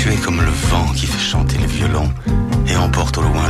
Tu es comme le vent qui fait chanter les violons et emporte au loin